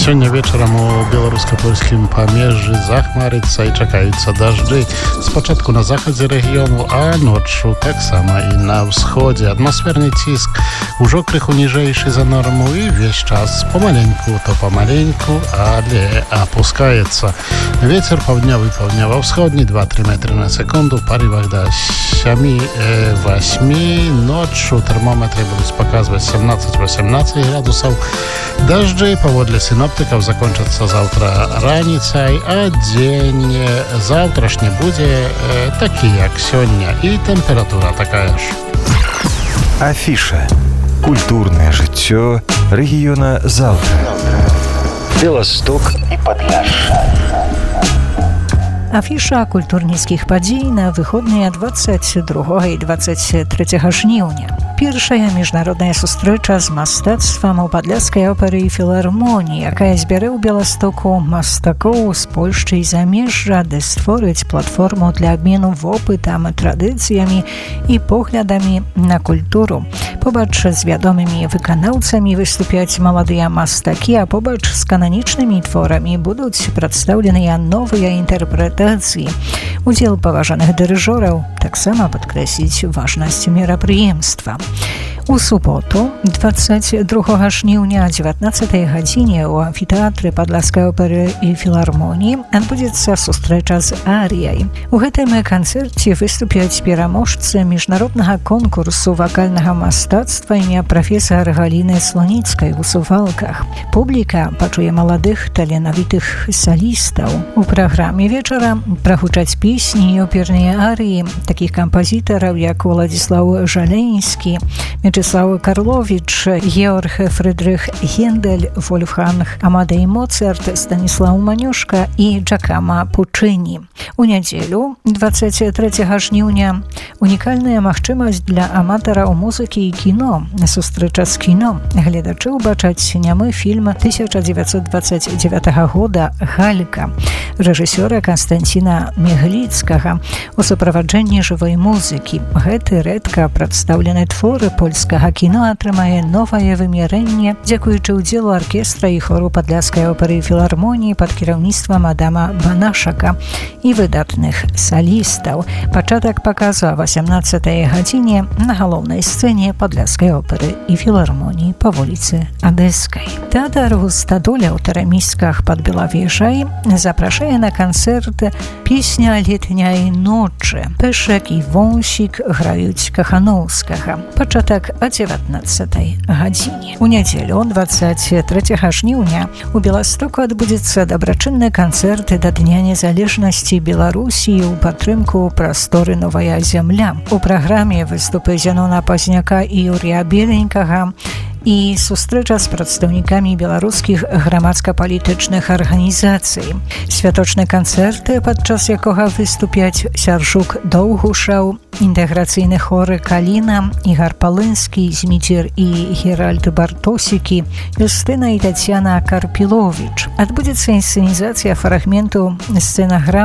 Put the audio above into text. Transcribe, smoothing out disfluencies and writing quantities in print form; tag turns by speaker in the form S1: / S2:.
S1: Сёння вечарам у беларуска-польскім памежжы захмарыцца і чакаюцца дажджы. Спачатку на захадзе рэгіёну, а ноччу таксама і на ўсходзе. Атмасферны ціск ужо крыху ніжэйшы за норму і весь час помаленьку, але опускаецца. Вецер паўднёвы, паўднёва-ўсходні, 2-3 метры на секунду, в парывах до 7-8. Ноччу тэрмометры будуць паказваць 17-18 градусаў. Дажджы паводле синоптыкаў закончацца заўтра раніцай, а дзень заўтрашні будзе такі, як сёння, і тэмпература такая ж.
S2: Афіша. Культурнае жыццё рэгіёна заўтра. Беласток і Падляшша.
S3: Афіша культурніцкіх падзей на выходныя 22 і 23 жніўня. Першая міжнародная сустрэча з мастацтвам у падляшскай оперы і філармоніі, якая збярэ ў Беластоку мастакоў з Польшчы і замежжа, ды створыць платформу для абмену вопытам, традыцыямі і поглядамі на культуру. Побач з вядомымі выканаўцамі выступяць маладыя мастакі, а побач з кананічнымі творамі будуць прадстаўленыя новыя інтэрпрэтацыі. Удзел паважаных дырыжораў таксама падкрэсліць важнасць мерапрыемства. У суботу, 22 жніўня о 19 гадзіне ў амфітэатры Падляшскай оперы і філармоніі адбудзецца сустрэча з арыяй. У гэтым канцэрце выступяць пераможцы міжнароднага конкурсу вакальнага мастацтва імя прафесара Галіны Слоніцкай у Сувалках. Публіка пачуе маладых таленавітых салістаў. У праграме вечара прагучаць песні і оперныя арыі такіх кампазітараў, як Владзіслаў Жалейскі, Мячеслав Карлович, Георг Фрыдрых Гендель, Вольфганг Амадей Моцарт, Станіслав Манюшка і Джакама Пучыні. У нядзелю, 23 жніўня, унікальная магчымасць для аматараў музыкі і кіно. Сустрэча з кіно. Гледачы ўбачаць нямы фільм 1929 года «Галька» рэжысёра Канстанціна Мегліцкага у суправаджэнні жывой музыкі. Гэты рэдка прадстаўлены творы польскага кіно атрымае новае вымярэнне дзякуючы ўдзелу аркестра і хору Падляшскай оперы і філармоніі пад кіраўніцтвам Адама Банашака і выдатных салістаў. Пачатак паказу о 18 гадзіне на галоўнай сцэне Падляшскай оперы і філармоніі па вуліцы Адэскай. Тэатр Густадоля ў Тарамісках пад Белавежай запрашае на канцэрт «Песня летняй ночы». Пэшак і Вонсік граюць Кахановскага. Пачатак о 19 гадзіне. У нядзелю, 23 жніўня, у Беластоку адбудзецца дабрачынны канцэрт да Дня незалежнасці Беларусі ў падтрымку прасторы «Новая зямля». У праграме выступы Зянона Пазняка і Юрія Беленькага і сустрэча з прадстаўнікамі беларускіх грамадска-палітычных арганізацый. Святочны канцэрт, падчас якога выступяць Сяржук Доўгушаў, інтэграцыйны хоры Каліна, Ігар Палынскі, Зміцер і Геральд Бартосікі, Юстына і Тацяна Карпіловіч. Адбудзецца інсцэнізацыя фрагменту сцэнаграмы